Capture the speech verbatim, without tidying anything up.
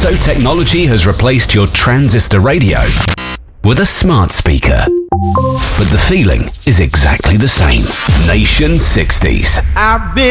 So technology has replaced your transistor radio with a smart speaker. But the feeling is exactly the same. Nation sixties. I've been